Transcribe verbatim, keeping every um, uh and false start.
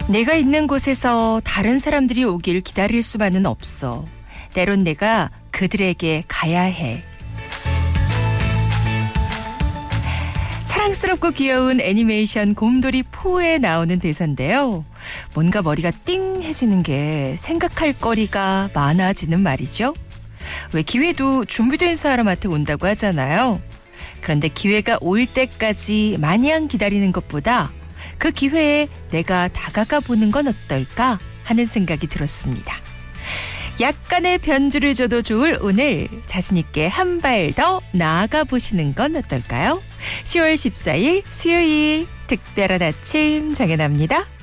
내가 있는 곳에서 다른 사람들이 오길 기다릴 수만은 없어. 때론 내가 그들에게 가야 해. 사랑스럽고 귀여운 애니메이션 곰돌이 포에 나오는 대사인데요. 뭔가 머리가 띵해지는 게 생각할 거리가 많아지는 말이죠. 왜 기회도 준비된 사람한테 온다고 하잖아요. 그런데 기회가 올 때까지 마냥 기다리는 것보다 그 기회에 내가 다가가 보는 건 어떨까 하는 생각이 들었습니다. 약간의 변주를 줘도 좋을 오늘, 자신 있게 한 발 더 나아가 보시는 건 어떨까요? 시월 십사일 수요일 특별한 아침 정연아입니다.